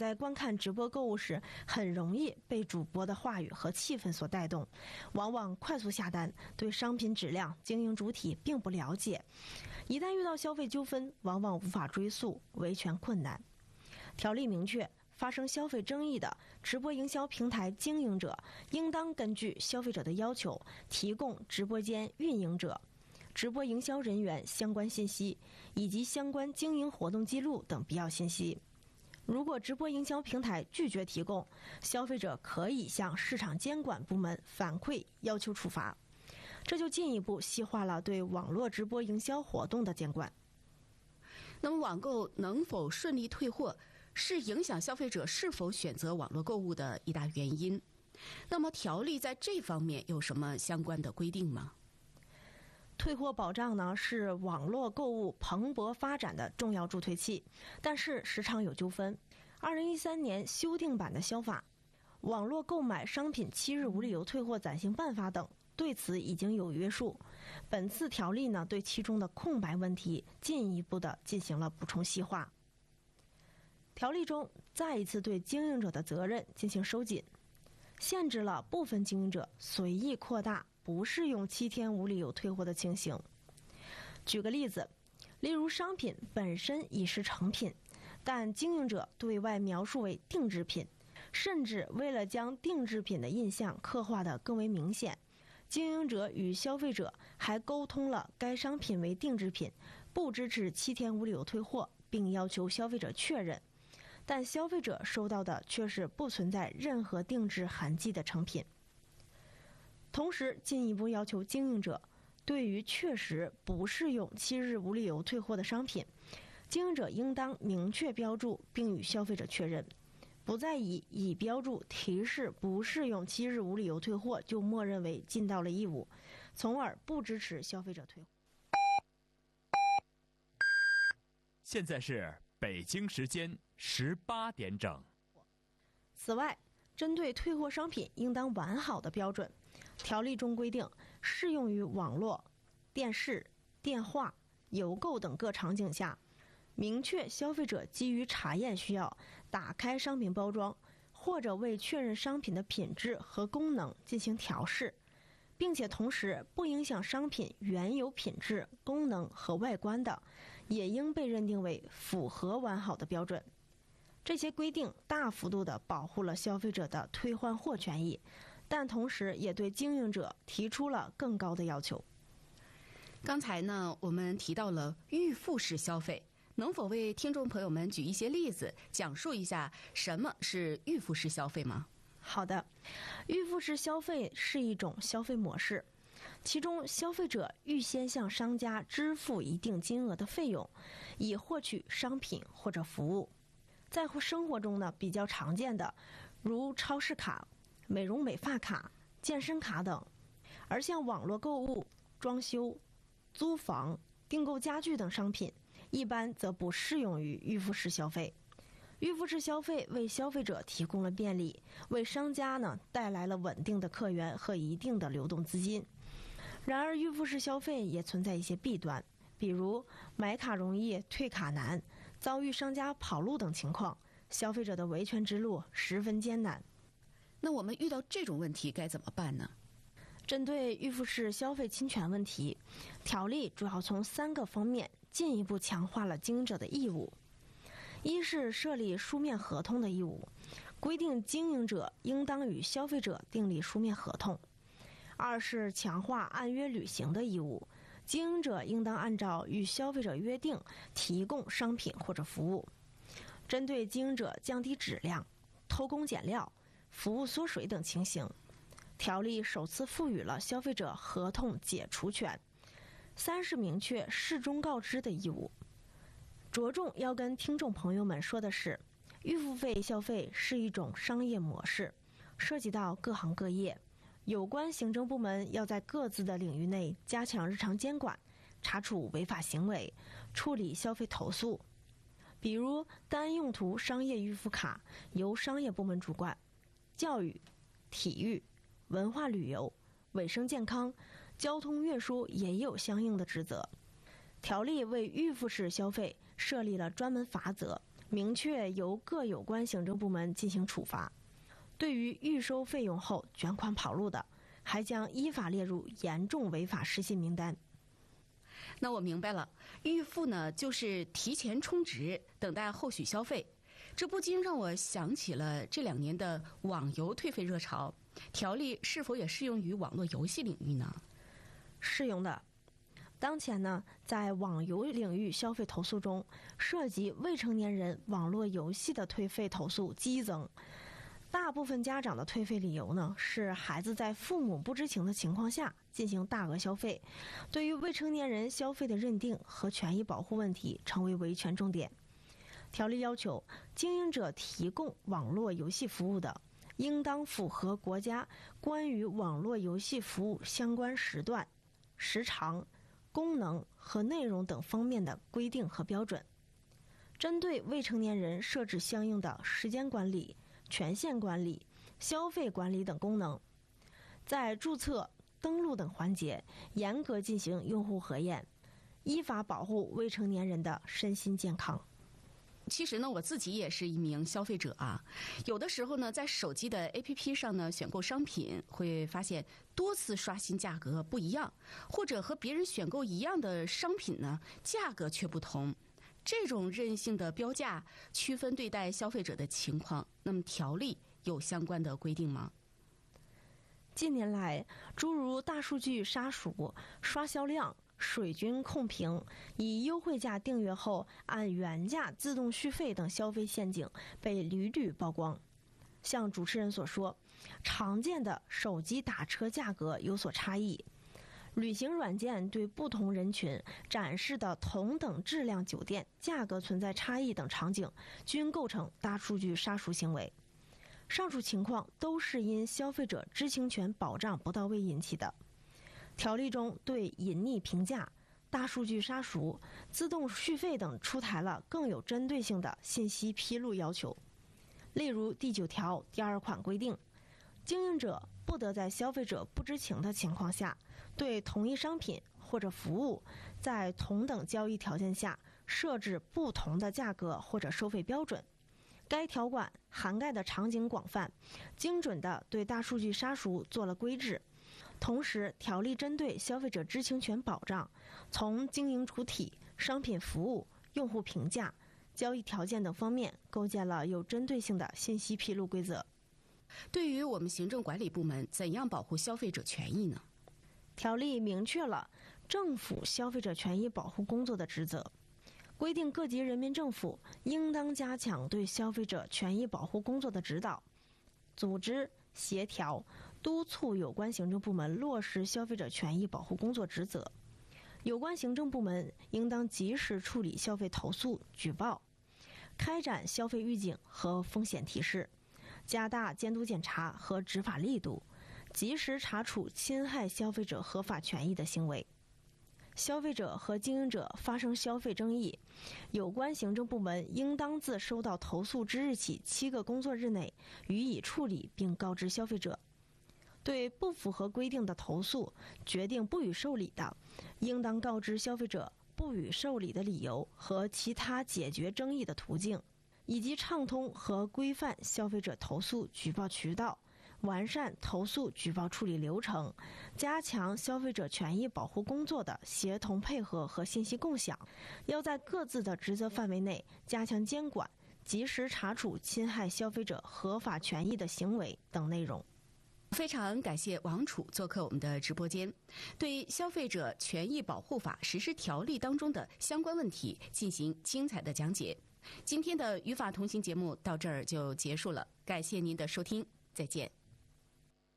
在观看直播购物时，很容易被主播的话语和气氛所带动，往往快速下单，对商品质量、经营主体并不了解。一旦遇到消费纠纷，往往无法追诉，维权困难。条例明确，发生消费争议的直播营销平台经营者，应当根据消费者的要求，提供直播间运营者、直播营销人员相关信息，以及相关经营活动记录等必要信息。如果直播营销平台拒绝提供，消费者可以向市场监管部门反馈，要求处罚。这就进一步细化了对网络直播营销活动的监管。 那么网购能否顺利退货，是影响消费者是否选择网络购物的一大原因。那么条例在这方面有什么相关的规定吗？ 退货保障呢，是网络购物蓬勃发展的重要助推器，但是时常有纠纷。2013年修订版的消法、网络购买商品7日无理由退货暂行办法等对此已经有约束。本次条例呢，对其中的空白问题进一步的进行了补充细化。条例中再一次对经营者的责任进行收紧，限制了部分经营者随意扩大不适用7天无理由退货的情形。举个例子，例如商品本身已是成品，但经营者对外描述为定制品，甚至为了将定制品的印象刻画得更为明显，经营者与消费者还沟通了该商品为定制品，不支持7天无理由退货，并要求消费者确认，但消费者收到的却是不存在任何定制痕迹的成品。同时进一步要求经营者，对于确实不适用7日无理由退货的商品，经营者应当明确标注并与消费者确认，不再以标注提示不适用7日无理由退货就默认为尽到了义务，从而不支持消费者退货。 现在是北京时间18点整。 此外，针对退货商品应当完好的标准，条例中规定，适用于网络、电视、电话、邮购等各场景下，明确消费者基于查验需要打开商品包装，或者为确认商品的品质和功能进行调试，并且同时不影响商品原有品质、功能和外观的，也应被认定为符合完好的标准。这些规定大幅度地保护了消费者的退换货权益，但同时也对经营者提出了更高的要求。 刚才呢，我们提到了预付式消费，能否为听众朋友们举一些例子，讲述一下什么是预付式消费吗？ 好的，预付式消费是一种消费模式，其中消费者预先向商家支付一定金额的费用，以获取商品或者服务。在生活中呢，比较常见的如超市卡、美容美发卡、健身卡等，而像网络购物、装修、租房、订购家具等商品，一般则不适用于预付式消费。预付式消费为消费者提供了便利，为商家呢带来了稳定的客源和一定的流动资金。然而，预付式消费也存在一些弊端，比如买卡容易退卡难，遭遇商家跑路等情况，消费者的维权之路十分艰难。 那我们遇到这种问题该怎么办呢？ 针对预付式消费侵权问题，条例主要从3个方面进一步强化了经营者的义务。一是设立书面合同的义务，规定经营者应当与消费者订立书面合同。二是强化按约履行的义务，经营者应当按照与消费者约定提供商品或者服务。针对经营者降低质量、偷工减料、服务缩水等情形，条例首次赋予了消费者合同解除权。三是明确事中告知的义务。着重要跟听众朋友们说的是，预付费消费是一种商业模式，涉及到各行各业，有关行政部门要在各自的领域内加强日常监管，查处违法行为，处理消费投诉。比如单用途商业预付卡由商业部门主管，教育、体育、文化旅游、卫生健康、交通运输也有相应的职责。条例为预付式消费设立了专门法则， 明确由各有关行政部门进行处罚。对于预收费用后卷款跑路的，还将依法列入严重违法失信名单。 那我明白了，预付呢就是提前充值，等待后续消费。这不禁让我想起了这2年的网游退费热潮，条例是否也适用于网络游戏领域呢？ 适用的。当前呢，在网游领域消费投诉中，涉及未成年人网络游戏的退费投诉激增。大部分家长的退费理由呢，是孩子在父母不知情的情况下进行大额消费，对于未成年人消费的认定和权益保护问题成为维权重点。条例要求，经营者提供网络游戏服务的，应当符合国家关于网络游戏服务相关时段、时长、功能和内容等方面的规定和标准，针对未成年人设置相应的时间管理、权限管理、消费管理等功能，在注册、登录等环节严格进行用户核验，依法保护未成年人的身心健康。 其实呢，我自己也是一名消费者啊。有的时候呢，在手机的 APP 上呢，选购商品会发现多次刷新价格不一样，或者和别人选购一样的商品呢，价格却不同。这种任性的标价、区分对待消费者的情况，那么条例有相关的规定吗？ 近年来，诸如大数据杀熟、刷销量、水军控评、以优惠价订阅后按原价自动续费等消费陷阱被屡屡曝光。像主持人所说，常见的手机打车价格有所差异，旅行软件对不同人群展示的同等质量酒店价格存在差异等场景，均构成大数据杀熟行为。上述情况都是因消费者知情权保障不到位引起的。条例中对隐匿评价、大数据杀熟、自动续费等出台了更有针对性的信息披露要求。例如第9条第2款规定，经营者不得在消费者不知情的情况下，对同一商品或者服务在同等交易条件下设置不同的价格或者收费标准。该条款涵盖的场景广泛，精准地对大数据杀熟做了规制。同时，条例针对消费者知情权保障，从经营主体、商品服务、用户评价、交易条件等方面构建了有针对性的信息披露规则。 对于我们行政管理部门，怎样保护消费者权益呢？ 条例明确了政府消费者权益保护工作的职责，规定各级人民政府应当加强对消费者权益保护工作的指导，组织、协调、督促有关行政部门落实消费者权益保护工作职责。有关行政部门应当及时处理消费投诉、举报，开展消费预警和风险提示，加大监督检查和执法力度，及时查处侵害消费者合法权益的行为。消费者和经营者发生消费争议，有关行政部门应当自收到投诉之日起7个工作日内予以处理并告知消费者。对不符合规定的投诉，决定不予受理的，应当告知消费者不予受理的理由和其他解决争议的途径，以及畅通和规范消费者投诉举报渠道，完善投诉举报处理流程，加强消费者权益保护工作的协同配合和信息共享，要在各自的职责范围内加强监管，及时查处侵害消费者合法权益的行为等内容。 非常感谢王楚做客我们的直播间，对《消费者权益保护法》实施条例当中的相关问题进行精彩的讲解。今天的与法同行节目到这儿就结束了，感谢您的收听，再见。